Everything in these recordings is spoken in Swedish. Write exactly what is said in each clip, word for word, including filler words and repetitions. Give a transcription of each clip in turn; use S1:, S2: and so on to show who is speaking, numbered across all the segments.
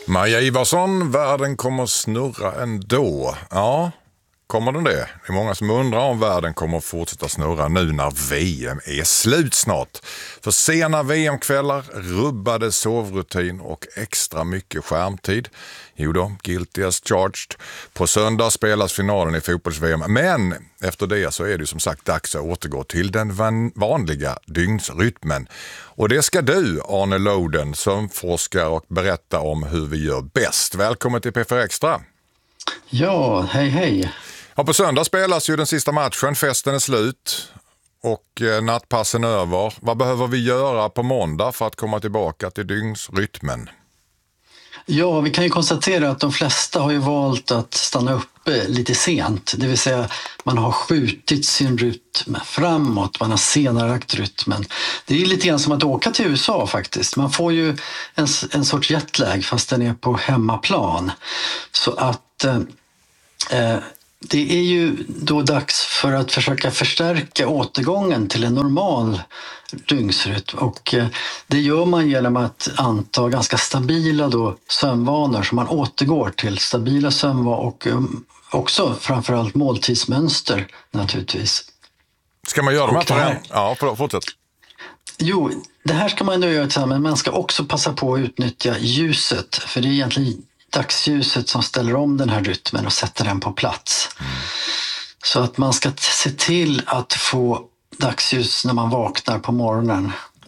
S1: Maja Ivarsson, världen kommer snurra ändå. Ja, kommer den det? Det är många som undrar om världen kommer att fortsätta snurra nu när V M är slut snart. För sena V M-kvällar, rubbade sovrutin och extra mycket skärmtid. Jo då, guilty as charged. På söndag spelas finalen i fotbolls-V M. Men efter det så är det som sagt dags att återgå till den van- vanliga dygnsrytmen. Och det ska du, Arne Loden, som forskar och berätta om hur vi gör bäst. Välkommen till P fyra Extra.
S2: Ja, hej hej.
S1: Ja, på söndag spelas ju den sista matchen, festen är slut och eh, nattpassen över. Vad behöver vi göra på måndag för att komma tillbaka till dygnsrytmen?
S2: Ja, vi kan ju konstatera att de flesta har ju valt att stanna uppe lite sent. Det vill säga man har skjutit sin rytm framåt, man har senarelagt rytmen. Det är lite grann som att åka till U S A faktiskt. Man får ju en, en sorts jetlag fast den är på hemmaplan. Så att... Eh, Det är ju då dags för att försöka förstärka återgången till en normal dygnsrytm, och det gör man genom att anta ganska stabila då sömnvanor, så man återgår till stabila sömnvanor och också framförallt måltidsmönster naturligtvis.
S1: Ska man göra de här, här... Ja, fortsätt.
S2: Jo, det här ska man ändå göra tillsammans, men man ska också passa på att utnyttja ljuset, för det är egentligen dagsljuset som ställer om den här rytmen och sätter den på plats. Mm. Så att man ska se till att få dagsljus när man vaknar på morgonen.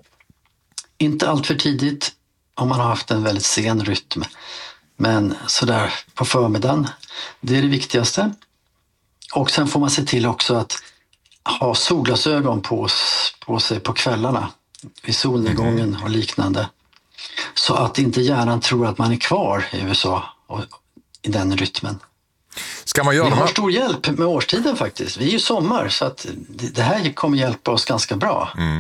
S2: Inte allt för tidigt om man har haft en väldigt sen rytm. Men sådär på förmiddagen, det är det viktigaste. Och sen får man se till också att ha solglasögon på, på sig på kvällarna vid solnedgången mm. och liknande. Så att inte hjärnan tror att man är kvar i U S A och i den rytmen.
S1: Ska man göra
S2: Vi har
S1: här?
S2: stor hjälp med årstiden faktiskt. Vi är ju sommar, så att det här kommer hjälpa oss ganska bra.
S1: Mm.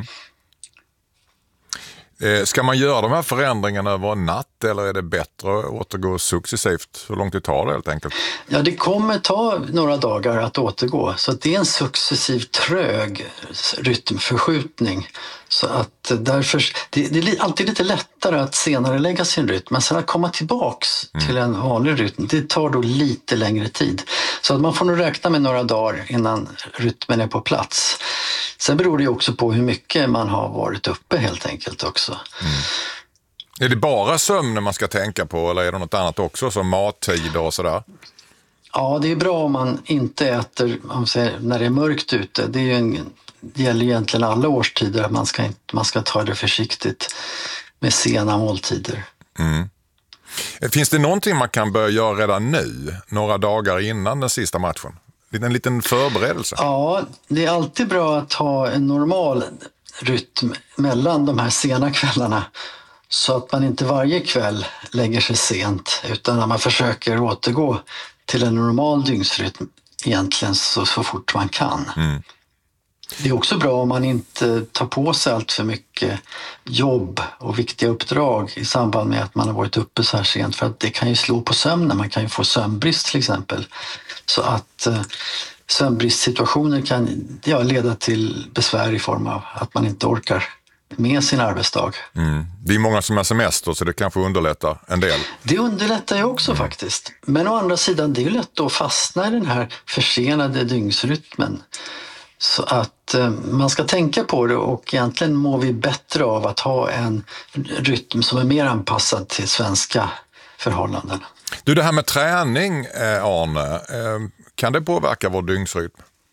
S1: Eh, ska man göra de här förändringarna över en natt, eller är det bättre att återgå successivt? Hur långt det tar det helt enkelt?
S2: Ja, det kommer ta några dagar att återgå. Så att det är en successiv trög rytmförskjutning. Så att därför, det, det är alltid lite lättare att senare lägga sin rytm. Men sen att komma tillbaks mm. till en vanlig rytm, det tar då lite längre tid. Så att man får nog räkna med några dagar innan rytmen är på plats. Sen beror det också på hur mycket man har varit uppe helt enkelt också. Mm.
S1: Är det bara sömnen man ska tänka på, eller är det något annat också som mattid och sådär?
S2: Ja, det är bra om man inte äter om man säger, när det är mörkt ute. Det, är ju en, det gäller egentligen alla årstider. Man ska, inte, man ska ta det försiktigt med sena måltider.
S1: Mm. Finns det någonting man kan börja göra redan nu, några dagar innan den sista matchen? En liten förberedelse?
S2: Ja, det är alltid bra att ha en normal rytm mellan de här sena kvällarna. Så att man inte varje kväll lägger sig sent, utan att man försöker återgå till en normal dygnsrytm egentligen så, så fort man kan. Mm. Det är också bra om man inte tar på sig allt för mycket jobb och viktiga uppdrag i samband med att man har varit uppe så här sent, för att det kan ju slå på sömnen. Man kan ju få sömnbrist till exempel. Så att eh, sömnbristsituationer kan ja, leda till besvär i form av att man inte orkar med sin arbetsdag.
S1: Mm. Det är många som har semester, så det kanske underlättar en del.
S2: Det underlättar ju också mm. faktiskt. Men å andra sidan, det är ju lätt att fastna i den här försenade dygnsrytmen. Så att eh, man ska tänka på det, och egentligen mår vi bättre av att ha en rytm som är mer anpassad till svenska förhållanden.
S1: Du, det här med träning, Arne, eh, kan det påverka vår dygnsrytm?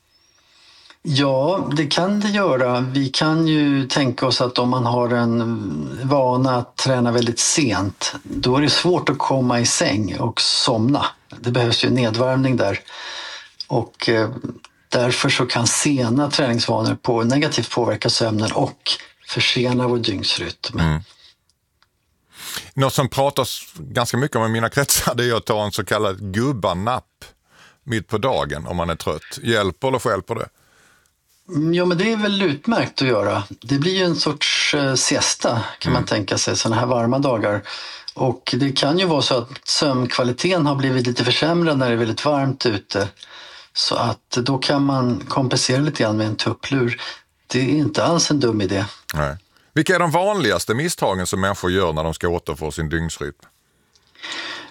S2: Ja, det kan det göra. Vi kan ju tänka oss att om man har en vana att träna väldigt sent, då är det svårt att komma i säng och somna. Det behövs ju nedvärmning där. Och eh, därför så kan sena träningsvanor på negativt påverka sömnen och försena vår dygnsrytm. Mm.
S1: Något som pratas ganska mycket om i mina kretsar, det är att ta en så kallad gubbanapp mitt på dagen om man är trött. Hjälper eller stjälper det?
S2: Ja, men det är väl utmärkt att göra. Det blir ju en sorts eh, siesta kan mm. man tänka sig, sådana här varma dagar. Och det kan ju vara så att sömnkvaliteten har blivit lite försämrad när det är väldigt varmt ute. Så att då kan man kompensera lite grann med en tupplur. Det är inte alls en dum idé.
S1: Nej. Vilka är de vanligaste misstagen som människor gör när de ska återfå sin dygnsrytm?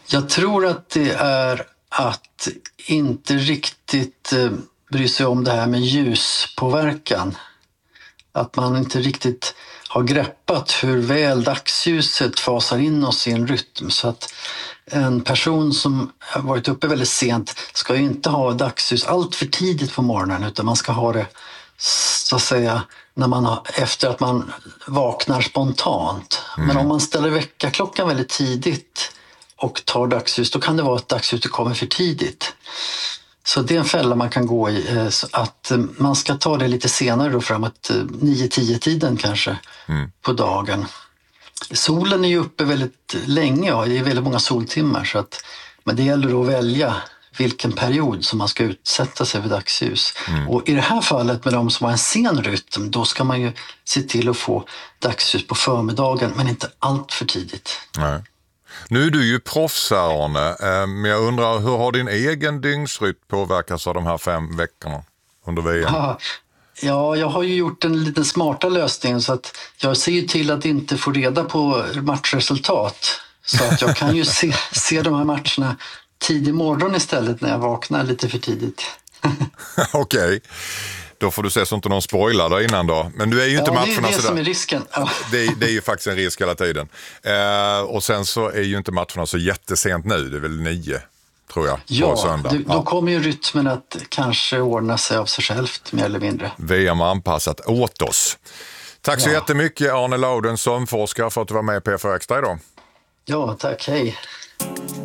S2: Jag tror att det är att inte riktigt eh, bry sig om det här med ljuspåverkan. Att man inte riktigt har greppat hur väl dagsljuset fasar in oss i en rytm. Så att en person som har varit uppe väldigt sent ska ju inte ha dagsljus allt för tidigt på morgonen, utan man ska ha det så att säga när man har, efter att man vaknar spontant. Mm. Men om man ställer väckarklockan väldigt tidigt och tar dagsljus, då kan det vara att dagsljuset kommer för tidigt. Så det är en fälla man kan gå i, så att man ska ta det lite senare då, framåt nio tio tiden kanske mm. på dagen. Solen är ju uppe väldigt länge, ja, det är väldigt många soltimmar, så att, men det gäller då att välja vilken period som man ska utsätta sig för dagsljus. Mm. Och i det här fallet med de som har en sen rytm, då ska man ju se till att få dagsljus på förmiddagen, men inte allt för tidigt.
S1: Nej. Nu är du ju proffs här, Arne, men jag undrar, hur har din egen dygnsrytm påverkats av de här fem veckorna under V M?
S2: Ja, ja, jag har ju gjort en lite smarta lösning, så att jag ser ju till att inte få reda på matchresultat. Så att jag kan ju se, se de här matcherna tidig morgon istället när jag vaknar lite för tidigt.
S1: Okej. Okay. Då får du se så inte någon spoilar där innan då. Men du är ju inte
S2: ja,
S1: matcherna
S2: det är det
S1: sådär.
S2: som är risken. Ja.
S1: Det, är, det är ju faktiskt en risk hela tiden. Eh, och sen så är ju inte matcherna så jättesent nu. Det är väl nio, tror jag,
S2: ja,
S1: på söndag.
S2: Du, ja, då kommer ju rytmen att kanske ordna sig av sig självt, mer eller mindre.
S1: V M har anpassat åt oss. Tack så ja. jättemycket, Arne Lauden, sömnforskare, för att du var med i P fyra Extra idag.
S2: Ja, tack. Hej.